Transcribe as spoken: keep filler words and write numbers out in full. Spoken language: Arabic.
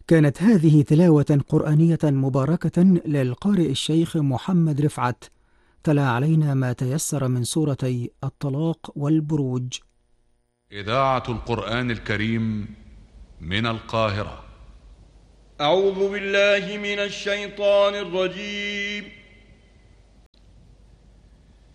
كانت هذه تلاوة قرآنية مباركة للقارئ الشيخ محمد رفعت، تلا علينا ما تيسر من سورتي الطلاق والبروج. إذاعة القرآن الكريم من القاهرة. أعوذ بالله من الشيطان الرجيم.